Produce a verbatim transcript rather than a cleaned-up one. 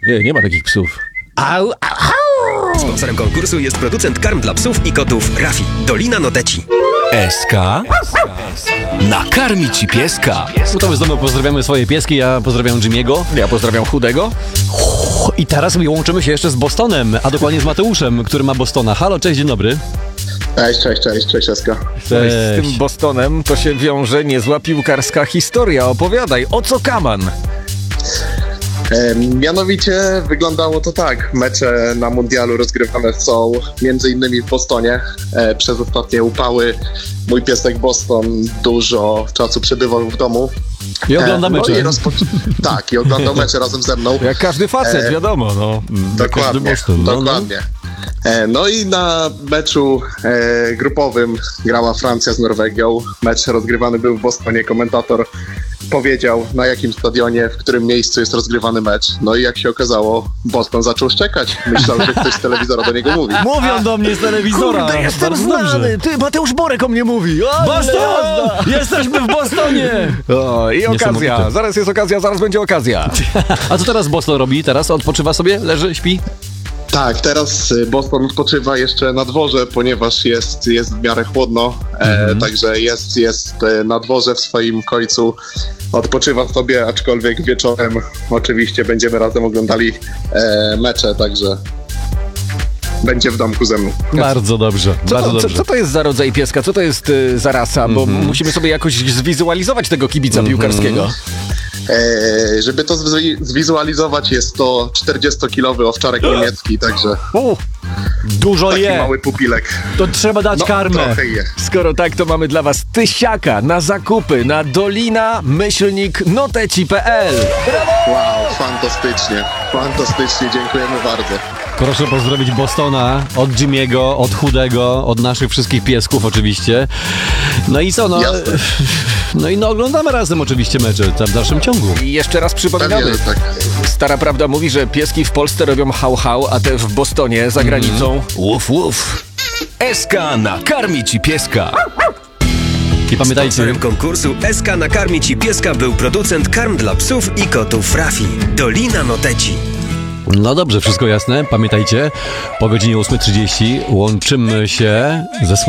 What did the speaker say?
Nie, nie ma takich psów. Au, au, au. Sponsorem konkursu jest producent karm dla psów i kotów Rafi. Dolina Noteci. S K nakarmi ci pieska. No to my znowu pozdrawiamy swoje pieski, ja pozdrawiam Jimmy'ego. Ja pozdrawiam Chudego. I teraz łączymy się jeszcze z Bostonem, a dokładnie z Mateuszem, który ma Bostona. Halo, cześć, dzień dobry. Cześć, cześć, cześć, cześć, Eska. Cześć. Z tym Bostonem to się wiąże niezła piłkarska historia. Opowiadaj, o co kaman? E, mianowicie wyglądało to tak. Mecze na mundialu rozgrywane są między innymi w Bostonie. E, przez ostatnie upały mój piesek Boston dużo czasu przebywał w domu. I ogląda E, mecze. no i rozpo... Tak, i oglądał mecze razem ze mną. Jak każdy facet, E, wiadomo, no. Dokładnie, Boston, no, dokładnie. E, No i na meczu e, grupowym grała Francja z Norwegią. Mecz rozgrywany był w Bostonie. Komentator powiedział, na jakim stadionie, w którym miejscu jest rozgrywany mecz. No i jak się okazało, Boston zaczął szczekać. Myślał, że ktoś z telewizora do niego mówi. Mówią do mnie z telewizora. Kurde, jestem Bardzo znany. dobrze. Ty, Mateusz Borek o mnie mówi. O, Boston! Jesteśmy w Bostonie! O, i okazja. Niesamowite. Zaraz jest okazja, zaraz będzie okazja. A co teraz Boston robi? Teraz odpoczywa sobie? Leży, śpi? Tak, teraz y, Boston odpoczywa jeszcze na dworze, ponieważ jest, jest w miarę chłodno, e, także jest, jest e, na dworze w swoim końcu, odpoczywa sobie, aczkolwiek wieczorem oczywiście będziemy razem oglądali e, mecze, także będzie w domku ze mną. Bardzo dobrze, Co bardzo to, co, dobrze. co to jest za rodzaj pieska? Co to jest y, za rasa? Bo musimy sobie jakoś zwizualizować tego kibica piłkarskiego. E, żeby to zwi- zwizualizować, jest to czterdziestokilowy owczarek niemiecki, także U, dużo taki je. mały pupilek. To trzeba dać No, karmę. trochę je. Skoro tak, to mamy dla was tysiaka na zakupy na dolina myślnik noteci kropka p l. Wow, fantastycznie, fantastycznie, dziękujemy bardzo. Proszę pozdrowić Bostona od Jimmy'ego, od Chudego, od naszych wszystkich piesków oczywiście. No i co, no... Jasne. No i no oglądamy razem oczywiście mecze tam w dalszym ciągu. I jeszcze raz przypominamy. Pewnie, że tak. Stara prawda mówi, że pieski w Polsce robią hał-hał, a te w Bostonie za granicą Łuf, łuf. S K nakarmi ci pieska. I pamiętajcie, Sponsorem konkursu S K nakarmi ci pieska był producent karm dla psów i kotów Rafi. Dolina Noteci. no dobrze, wszystko jasne. Pamiętajcie, po godzinie ósma trzydzieści łączymy się ze